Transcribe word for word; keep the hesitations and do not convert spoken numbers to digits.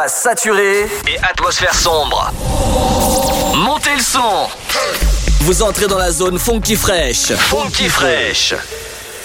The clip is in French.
Espace saturé et atmosphère sombre. Montez le son. Vous entrez dans la zone funky fraîche. Funky fraîche.